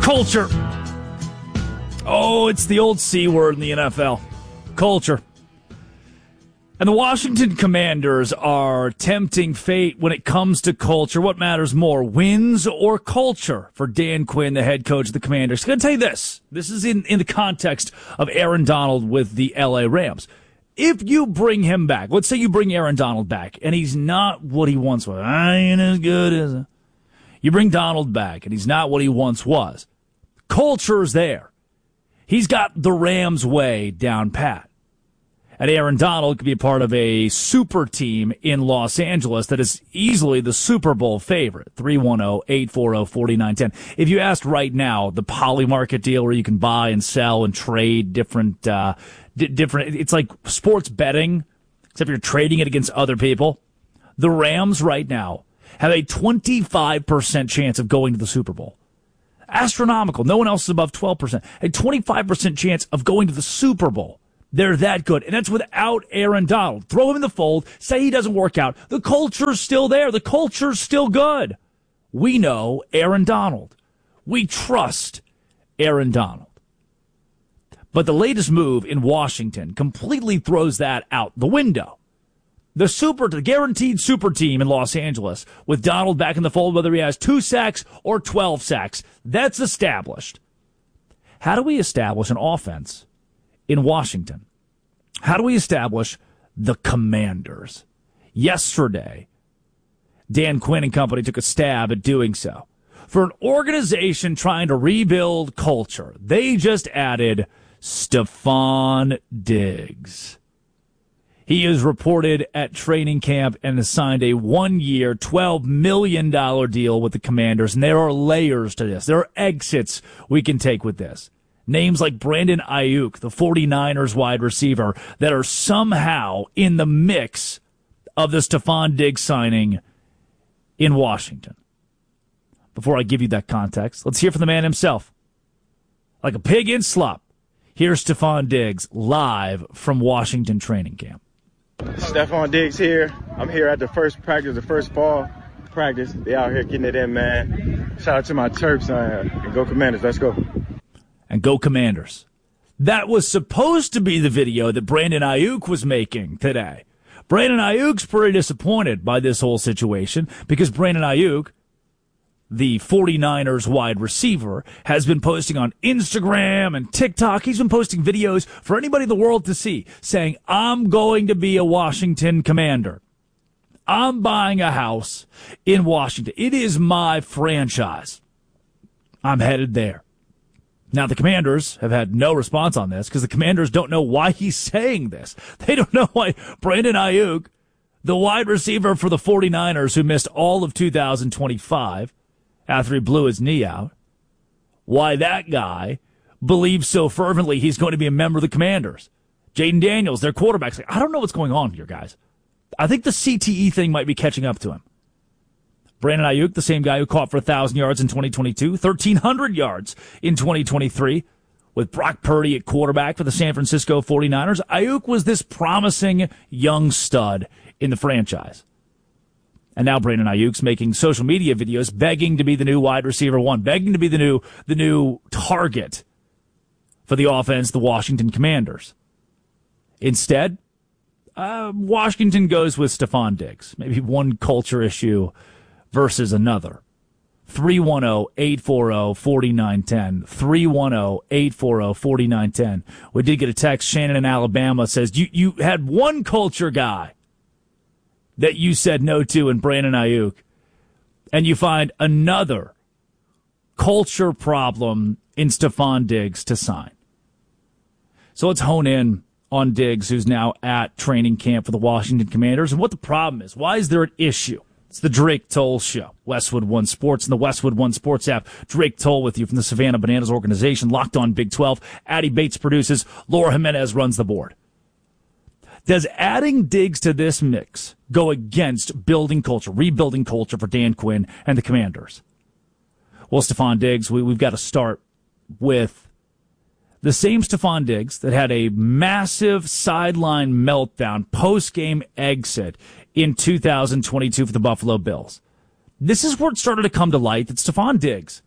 Culture. Oh, it's the old C word in the NFL. Culture. And the Washington Commanders are tempting fate when it comes to culture. What matters more, wins or culture for Dan Quinn, the head coach of the Commanders? I'm going to tell you this. This is in the context of Aaron Donald with the L.A. Rams. If you bring him back, let's say you bring Aaron Donald back, and he's not what he once was. I ain't as good as... You bring Donald back, and he's not what he once was. Culture's there. He's got the Rams way down pat. And Aaron Donald could be a part of a super team in Los Angeles that is easily the Super Bowl favorite. 310-840-4910. If you asked right now, the Polymarket deal where you can buy and sell and trade different, it's like sports betting, except you're trading it against other people. The Rams right now have a 25% chance of going to the Super Bowl. Astronomical. No one else is above 12%. A 25% chance of going to the Super Bowl. They're that good. And that's without Aaron Donald. Throw him in the fold. Say he doesn't work out. The culture's still there. The culture's still good. We know Aaron Donald. We trust Aaron Donald. But the latest move in Washington completely throws that out the window. The guaranteed super team in Los Angeles with Donald back in the fold, whether he has 2 sacks or 12 sacks, that's established. How do we establish an offense in Washington? How do we establish the Commanders? Yesterday, Dan Quinn and company took a stab at doing so. For an organization trying to rebuild culture, they just added Stefon Diggs. He is reported at training camp and has signed a 1-year, $12 million deal with the Commanders. And there are layers to this. There are exits we can take with this. Names like Brandon Ayuk, the 49ers wide receiver, that are somehow in the mix of the Stefon Diggs signing in Washington. Before I give you that context, let's hear from the man himself. Like a pig in slop, here's Stefon Diggs live from Washington training camp. Stefon Diggs here. I'm here at the first practice, the first fall practice. They out here getting it in, man. Shout out to my Terps and go Commanders. Let's go. And go Commanders. That was supposed to be the video that Brandon Ayuk was making today. Brandon Ayuk's pretty disappointed by this whole situation because Brandon Ayuk, the 49ers wide receiver, has been posting on Instagram and TikTok. He's been posting videos for anybody in the world to see saying, I'm going to be a Washington Commander. I'm buying a house in Washington. It is my franchise. I'm headed there. Now, the Commanders have had no response on this because the Commanders don't know why he's saying this. They don't know why Brandon Ayuk, the wide receiver for the 49ers who missed all of 2025, after he blew his knee out, why that guy believes so fervently he's going to be a member of the Commanders. Jaden Daniels, their quarterback's like, I don't know what's going on here, guys. I think the CTE thing might be catching up to him. Brandon Ayuk, the same guy who caught for 1,000 yards in 2022, 1,300 yards in 2023, with Brock Purdy at quarterback for the San Francisco 49ers. Ayuk was this promising young stud in the franchise. And now Brandon Ayuk's making social media videos begging to be the new wide receiver one, begging to be the new target for the offense, the Washington Commanders. Instead, Washington goes with Stefon Diggs. Maybe one culture issue versus another. 310-840-4910. 310-840-4910. We did get a text. Shannon in Alabama says, you had one culture guy that you said no to in Brandon Ayuk, and you find another culture problem in Stefon Diggs to sign. So let's hone in on Diggs, who's now at training camp for the Washington Commanders, and what the problem is. Why is there an issue? It's the Drake Toll Show. Westwood One Sports and the Westwood One Sports app. Drake Toll with you from the Savannah Bananas organization, Locked On Big 12. Addie Bates produces. Laura Jimenez runs the board. Does adding Diggs to this mix go against building culture, rebuilding culture for Dan Quinn and the Commanders? Well, Stefon Diggs, we've got to start with the same Stefon Diggs that had a massive sideline meltdown post-game exit in 2022 for the Buffalo Bills. This is where it started to come to light that Stefon Diggs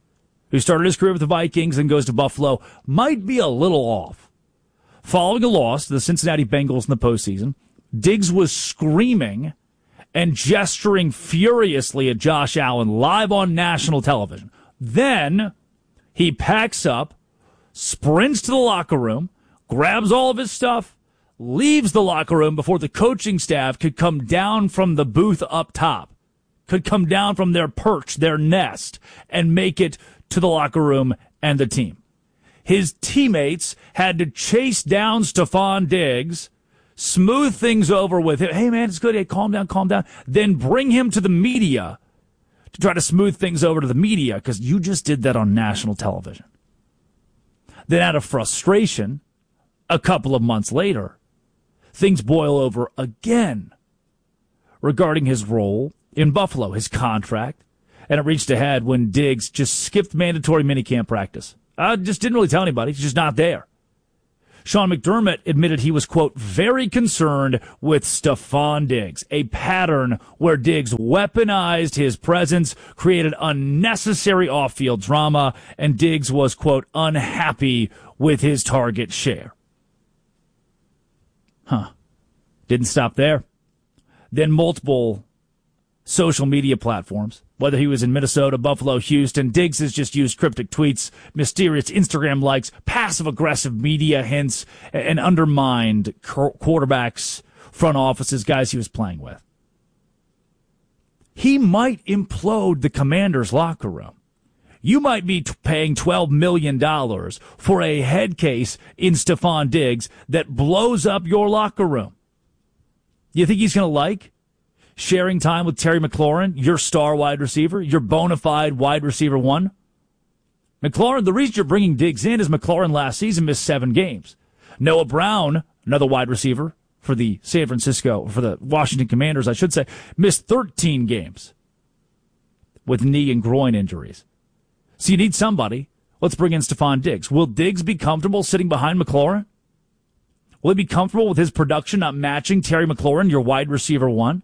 who started his career with the Vikings and goes to Buffalo, might be a little off. Following a loss to the Cincinnati Bengals in the postseason, Diggs was screaming and gesturing furiously at Josh Allen live on national television. Then he packs up, sprints to the locker room, grabs all of his stuff, leaves the locker room before the coaching staff could come down from the booth up top, could come down from their perch, their nest, and make it to the locker room and the team. His teammates had to chase down Stefon Diggs, smooth things over with him. Hey, man, it's good. Hey, calm down. Then bring him to the media to try to smooth things over to the media because you just did that on national television. Then out of frustration, a couple of months later, things boil over again regarding his role in Buffalo, his contract, and it reached a head when Diggs just skipped mandatory minicamp practice. Just didn't really tell anybody. He's just not there. Sean McDermott admitted he was, quote, very concerned with Stefon Diggs, a pattern where Diggs weaponized his presence, created unnecessary off-field drama, and Diggs was, quote, unhappy with his target share. Didn't stop there. Then multiple social media platforms, whether he was in Minnesota, Buffalo, Houston, Diggs has just used cryptic tweets, mysterious Instagram likes, passive-aggressive media hints, and undermined quarterbacks, front offices, guys he was playing with. He might implode the Commanders' locker room. You might be paying $12 million for a head case in Stefon Diggs that blows up your locker room. You think he's going to like sharing time with Terry McLaurin, your star wide receiver, your bona fide wide receiver one? McLaurin, the reason you're bringing Diggs in is McLaurin last season missed 7 games. Noah Brown, another wide receiver for the Washington Commanders, I should say, missed 13 games with knee and groin injuries. So you need somebody. Let's bring in Stefon Diggs. Will Diggs be comfortable sitting behind McLaurin? Will he be comfortable with his production not matching Terry McLaurin, your wide receiver one?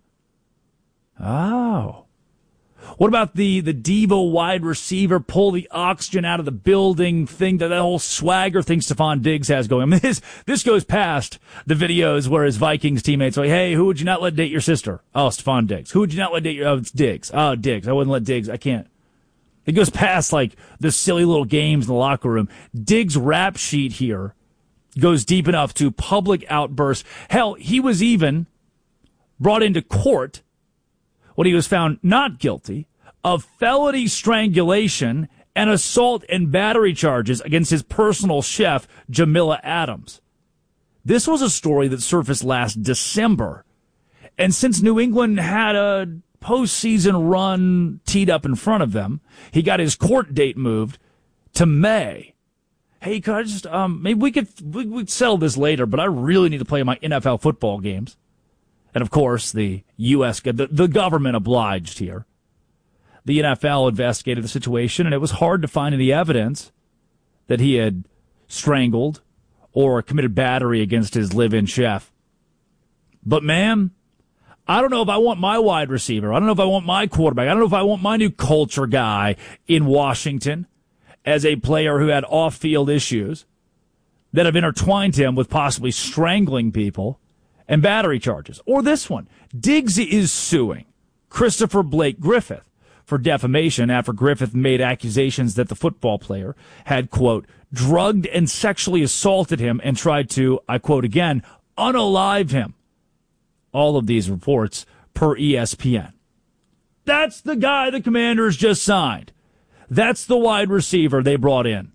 Oh. What about the Devo wide receiver, pull the oxygen out of the building thing, that whole swagger thing Stefon Diggs has going? I mean, this goes past the videos where his Vikings teammates are like, hey, who would you not let date your sister? Oh, Stefon Diggs. Who would you not let date your, oh, it's Diggs. Oh, Diggs. I wouldn't let Diggs. I can't. It goes past, like, the silly little games in the locker room. Diggs' rap sheet here goes deep enough to public outbursts. Hell, he was even brought into court when he was found not guilty of felony strangulation and assault and battery charges against his personal chef, Jamila Adams. This was a story that surfaced last December. And since New England had a postseason run teed up in front of them, he got his court date moved to May. Hey, could I just, maybe we'd settle this later, but I really need to play my NFL football games. And of course, the government obliged here. The NFL investigated the situation, and it was hard to find any evidence that he had strangled or committed battery against his live-in chef. But, man, I don't know if I want my wide receiver. I don't know if I want my quarterback. I don't know if I want my new culture guy in Washington as a player who had off-field issues that have intertwined him with possibly strangling people and battery charges. Or this one. Diggs is suing Christopher Blake Griffith for defamation after Griffith made accusations that the football player had, quote, drugged and sexually assaulted him and tried to, I quote again, unalive him. All of these reports per ESPN. That's the guy the Commanders just signed. That's the wide receiver they brought in.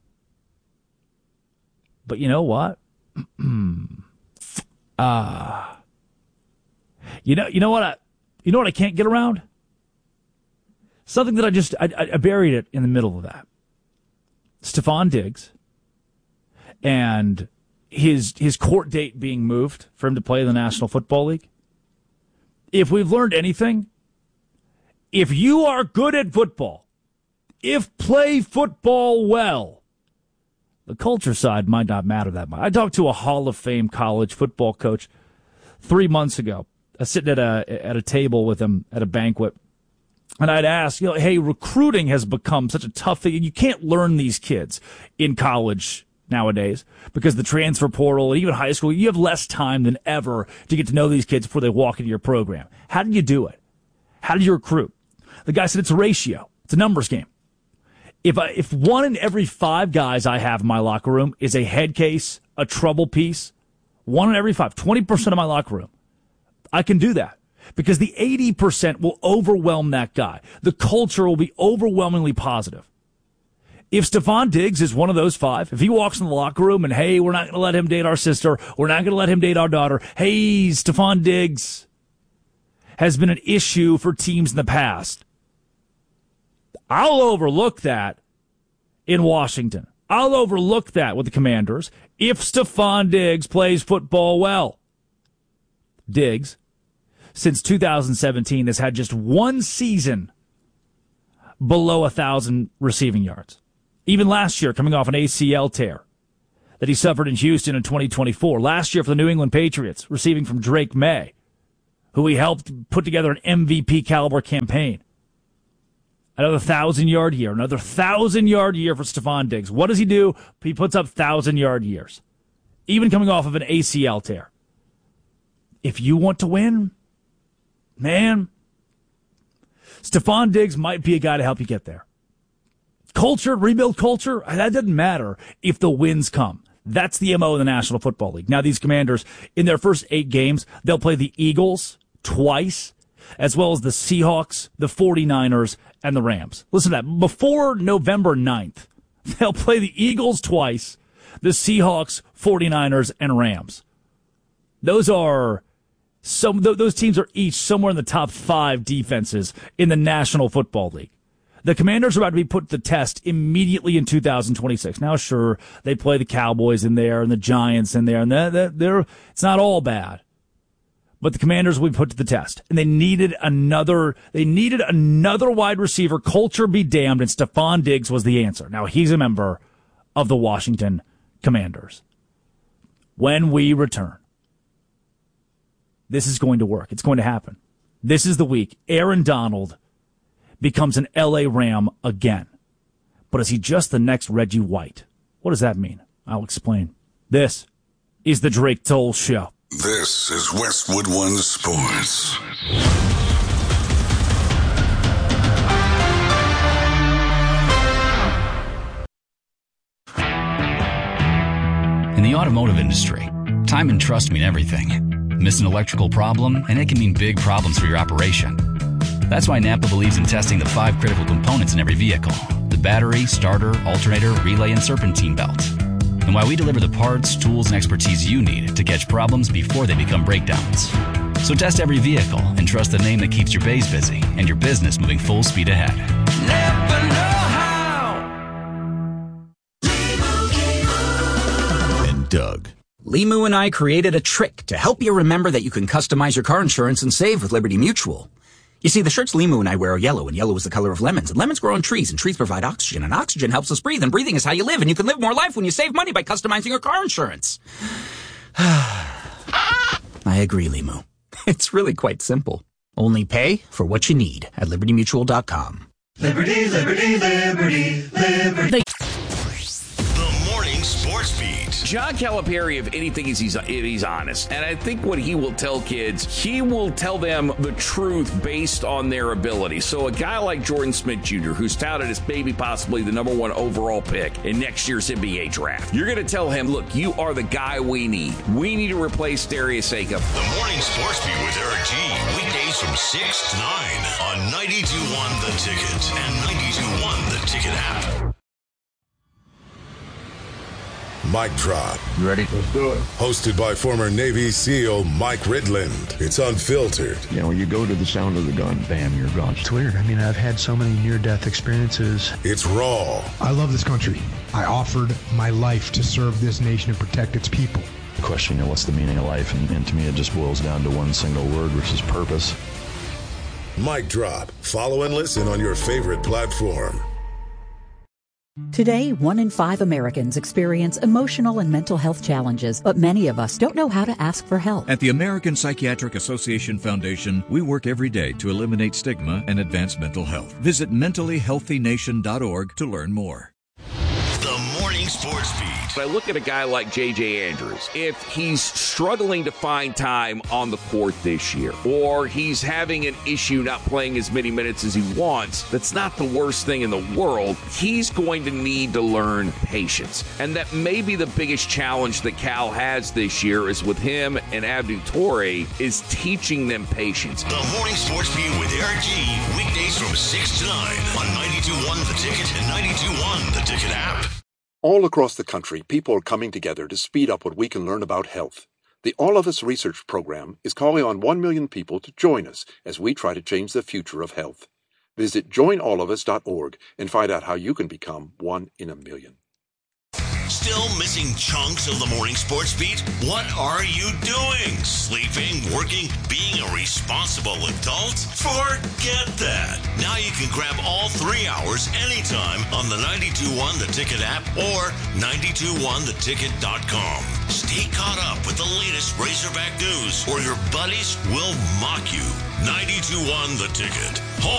But you know what? You know what I can't get around? Something that I buried it in the middle of that. Stefon Diggs and his court date being moved for him to play in the National Football League. If we've learned anything, if you are good at football, if play football well, the culture side might not matter that much. I talked to a Hall of Fame college football coach 3 months ago. I was sitting at a table with him at a banquet, And I'd ask, hey, recruiting has become such a tough thing. You can't learn these kids in college nowadays because the transfer portal and even high school, you have less time than ever to get to know these kids before they walk into your program. How did you do it? How did you recruit? The guy said it's a ratio. It's a numbers game. If 1 in every 5 guys I have in my locker room is a head case, a trouble piece, 1 in every 5, 20% of my locker room, I can do that because the 80% will overwhelm that guy. The culture will be overwhelmingly positive. If Stephon Diggs is one of those 5, if he walks in the locker room and, hey, we're not going to let him date our sister, we're not going to let him date our daughter, hey, Stephon Diggs has been an issue for teams in the past, I'll overlook that in Washington. I'll overlook that with the Commanders if Stephon Diggs plays football well. Diggs, since 2017, has had just 1 season below 1,000 receiving yards. Even last year, coming off an ACL tear that he suffered in Houston in 2024. Last year for the New England Patriots, receiving from Drake May, who he helped put together an MVP caliber campaign. Another 1,000-yard year, another 1,000-yard year for Stephon Diggs. What does he do? He puts up 1,000-yard years, even coming off of an ACL tear. If you want to win, man, Stephon Diggs might be a guy to help you get there. Culture, rebuild culture, that doesn't matter if the wins come. That's the MO of the National Football League. Now, these Commanders, in their first 8 games, they'll play the Eagles twice, as well as the Seahawks, the 49ers, and the Rams. Listen to that. Before November 9th, they'll play the Eagles twice, the Seahawks, 49ers, and Rams. Those teams are each somewhere in the top 5 defenses in the National Football League. The Commanders are about to be put to the test immediately in 2026. Now, sure, they play the Cowboys in there and the Giants in there, and it's not all bad. But the Commanders will be put to the test, and they needed another wide receiver. Culture be damned, and Stephon Diggs was the answer. Now he's a member of the Washington Commanders. When we return, this is going to work. It's going to happen. This is the week Aaron Donald becomes an LA Ram again. But is he just the next Reggie White? What does that mean? I'll explain. This is the Drake Toll Show. This is Westwood One Sports. In the automotive industry, time and trust mean everything. Miss an electrical problem, and it can mean big problems for your operation. That's why Napa believes in testing the 5 critical components in every vehicle: the battery, starter, alternator, relay, and serpentine belt. And why we deliver the parts, tools, and expertise you need to catch problems before they become breakdowns. So test every vehicle and trust the name that keeps your bays busy and your business moving full speed ahead. Never know how. And Doug. Limu and I created a trick to help you remember that you can customize your car insurance and save with Liberty Mutual. You see, the shirts Limu and I wear are yellow, and yellow is the color of lemons, and lemons grow on trees, and trees provide oxygen, and oxygen helps us breathe, and breathing is how you live, and you can live more life when you save money by customizing your car insurance. I agree, Limu. It's really quite simple. Only pay for what you need at LibertyMutual.com. Liberty, liberty, liberty, liberty. The Morning Sports Beat. John Calipari, if anything, is he's honest. And I think what he will tell kids, he will tell them the truth based on their ability. So a guy like Jordan Smith Jr., who's touted as maybe possibly the number 1 overall pick in next year's NBA draft, you're going to tell him, look, you are the guy we need. We need to replace Darius Akam. The Morning Sports Beat with Eric G. Weekdays from 6 to 9 on 92.1 The Ticket and 92.1 The Ticket app. Mic Drop. You ready? Let's do it. Hosted by former Navy SEAL Mike Ridland. It's unfiltered. You know, you go to the sound of the gun, bam, you're gone. It's weird. I mean, I've had so many near-death experiences. It's raw. I love this country. I offered my life to serve this nation and protect its people. The question, you know, what's the meaning of life? And to me, it just boils down to one single word, which is purpose. Mic Drop. Follow and listen on your favorite platform. Today, 1 in 5 Americans experience emotional and mental health challenges, but many of us don't know how to ask for help. At the American Psychiatric Association Foundation, we work every day to eliminate stigma and advance mental health. Visit mentallyhealthynation.org to learn more. The Morning Sports Beat. I look at a guy like J.J. Andrews. If he's struggling to find time on the court this year, or he's having an issue not playing as many minutes as he wants, that's not the worst thing in the world. He's going to need to learn patience. And that may be the biggest challenge that Cal has this year is with him and Abdou Toure is teaching them patience. The Morning Sports Beat with Eric G. Weekdays from 6 to 9 on 92.1 The Ticket and 92.1 The Ticket app. All across the country, people are coming together to speed up what we can learn about health. The All of Us Research Program is calling on 1 million people to join us as we try to change the future of health. Visit joinallofus.org and find out how you can become 1 in a million. Still missing chunks of the Morning Sports Beat? What are you doing? Sleeping, working, being a responsible adult? Forget that. Now you can grab all 3 hours anytime on the 92.1 The Ticket app or 92.1theticket.com. Stay caught up with the latest Razorback news or your buddies will mock you. 92.1 The Ticket.